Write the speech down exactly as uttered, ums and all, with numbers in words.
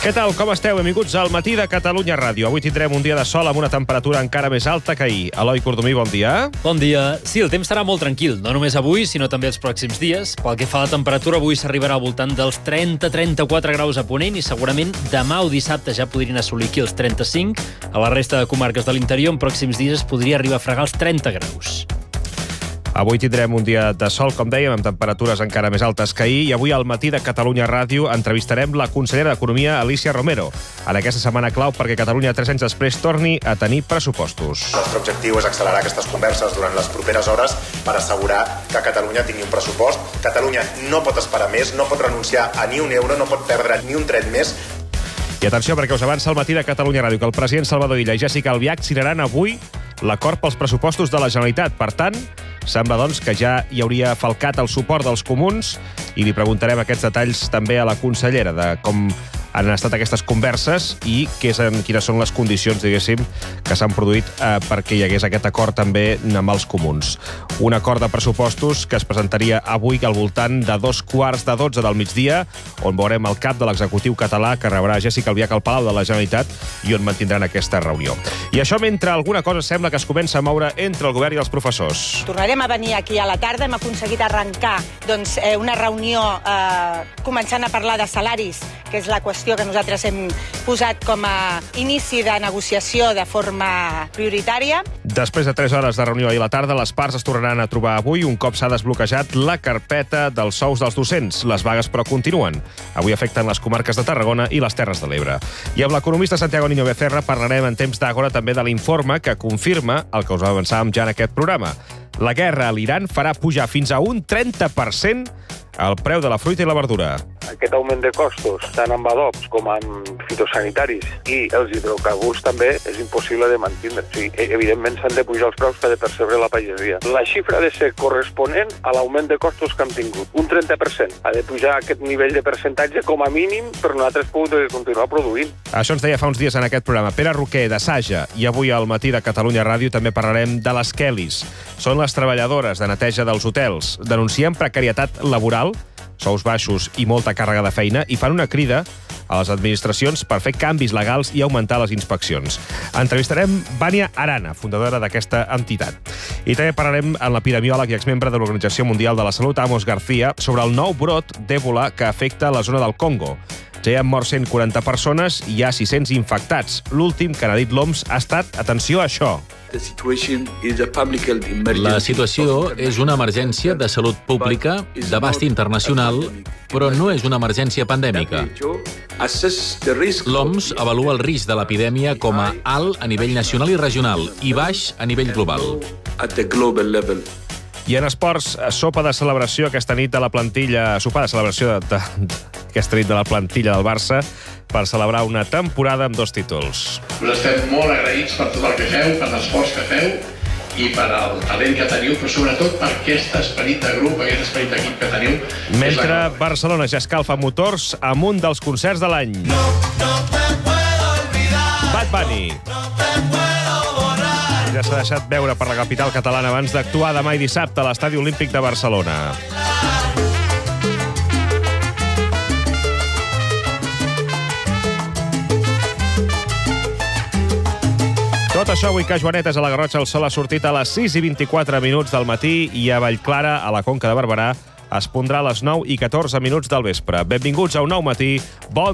Què tal, com esteu? Benvinguts al Matí de Catalunya Ràdio. Avui tindrem un dia de sol amb una temperatura encara més alta que ahir. Eloi Cordomí, bon dia. Bon dia. Sí, el temps serà molt tranquil, no només avui, sinó també els pròxims dies. Pel que fa a la temperatura, avui s'arribarà al voltant dels trenta a trenta-quatre graus a Ponent i segurament demà o dissabte ja podrien assolir aquí els trenta-cinc. A la resta de comarques de l'interior, en pròxims dies es podria arribar a fregar els trenta graus. Avui tindrem un dia de sol, com dèiem, amb temperatures encara més altes que ahir, i avui al Matí de Catalunya Ràdio entrevistarem la consellera d'Economia, Alícia Romero, en aquesta setmana clau perquè Catalunya, tres anys després, torni a tenir pressupostos. El nostre objectiu és accelerar aquestes converses durant les properes hores per assegurar que Catalunya tingui un pressupost. Catalunya no pot esperar més, no pot renunciar a ni un euro, no pot perdre ni un tret més. I atenció, perquè us avança el Matí de Catalunya Ràdio que el president Salvador Illa i Jéssica Albiach signaran avui l'acord pels pressupostos de la Generalitat. Per tant, sembla, doncs, que ja hi hauria falcat el suport dels comuns i li preguntarem aquests detalls també a la consellera de com han estat aquestes converses i què són, quines són les condicions, diguéssim, que s'han produït eh, perquè hi hagués aquest acord també amb els comuns. Un acord de pressupostos que es presentaria avui al voltant de dos quarts de dotze del migdia, on veurem el cap de l'executiu català que rebrà Jéssica Albiach al Palau de la Generalitat i on mantindran aquesta reunió. I això mentre alguna cosa sembla que es comença a moure entre el govern i els professors. Tornarem a venir aquí a la tarda. Hem aconseguit arrencar doncs, eh, una reunió eh, començant a parlar de salaris, que és la qüestió que nosaltres hem posat com a inici de negociació de forma prioritària. Després de tres hores de reunió ahir a la tarda, les parts es tornaran a trobar avui un cop s'ha desbloquejat la carpeta dels sous dels docents. Les vagues, però, continuen. Avui afecten les comarques de Tarragona i les Terres de l'Ebre. I amb l'economista Santiago Niño Becerra parlarem en temps d'Àgora també de l'informe que confirma el que us avançàvem ja en aquest programa. La guerra a l'Iran farà pujar fins a un trenta per cent el preu de la fruita i la verdura. Aquest augment de costos, tant amb adobs com amb fitosanitaris i els hidrocarburs també és impossible de mantindre. O sigui, evidentment s'han de pujar els preus que ha de percebre la pagesia. La xifra ha de ser corresponent a l'augment de costos que hem tingut. Un trenta per cent. Ha de pujar aquest nivell de percentatge com a mínim per nosaltres poder continuar produint. Això ens deia fa uns dies en aquest programa Pere Roquer, de Saja, i avui al Matí de Catalunya Ràdio també parlarem de les Kellys. Són les treballadores de neteja dels hotels. Denuncien precarietat laboral, sous baixos i molta càrrega de feina, i fan una crida a les administracions per fer canvis legals i augmentar les inspeccions. Entrevistarem Vània Arana, fundadora d'aquesta entitat. I també parlarem amb l'epidemiòleg i exmembre de l'Organització Mundial de la Salut, Amos García, sobre el nou brot d'Ebola que afecta la zona del Congo. Ja hi han mort cent quaranta persones i hi ha sis-cents infectats. L'últim que n'ha dit l'O M S ha estat, atenció a això. La situació és una emergència de salut pública d'abast internacional, però no és una emergència pandèmica. L'O M S avalua el risc de l'epidèmia com a alt a nivell nacional i regional i baix a nivell global. I en esports, sopa de celebració aquesta nit de la plantilla, sopar de celebració de, de, aquesta nit de la plantilla del Barça per celebrar una temporada amb dos títols. Us estem molt agraïts per tot el que feu, per l'esforç que feu i per el talent que teniu, però sobretot per aquest esperit de grup, aquest esperit d'equip que teniu. Mentre Barcelona ja escalfa motors amb un dels concerts de l'any. No, no te puedo olvidar. Bad Bunny. No te puedo borrar. Ja s'ha deixat veure per la capital catalana abans d'actuar demà i dissabte a l'Estadi Olímpic de Barcelona. Tot això avui que Joanetes a la Garrotxa el sol ha sortit a les sis i vint-i-quatre minuts del matí i a Vallclara, a la Conca de Barberà, es pondrà a les nou i catorze minuts del vespre. Benvinguts a un nou matí. Bon